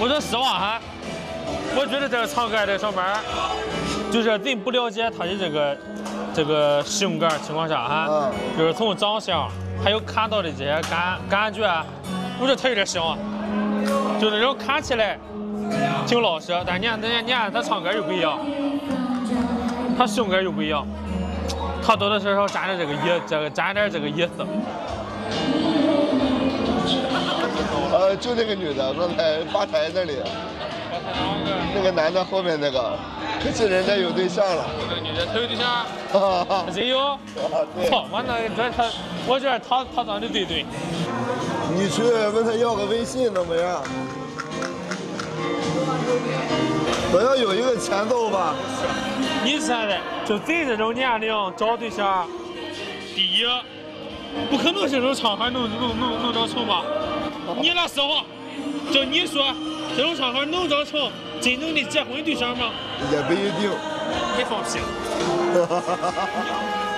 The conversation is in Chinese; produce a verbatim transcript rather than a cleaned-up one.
我说实话哈，我觉得这个唱歌这上班，就是人不了解他的这个这个性格情况下哈，嗯、就是从长相还有看到的这些感感觉，我觉得他有点像，就那种看起来挺老实，但你看你看你看他唱歌又不一样，他性格又不一样，他多多少少沾着这个意，这个沾点这个意思。 呃，就那个女的，刚才吧台那里，那个男的后面那个，可是人家有对象了。 那个女的她有对象？啊，真有？啊， 对。 操，我那这他，我觉得他他长得对对。 你去问他要个微信怎么样？我要有一个前奏吧。 你现在就咱这种年龄找对象，第一，不可能是这种场合能能能能找成吧？你那实话，就你说这种场合能找成真正的结婚对象吗？ 也不一定。 别放屁。